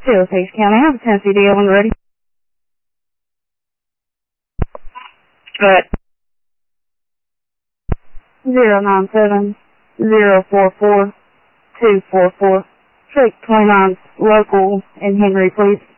Osage County, I have a Tennessee deal when you're ready. Good. 097-044-244. Trick 29's local in Henry, please.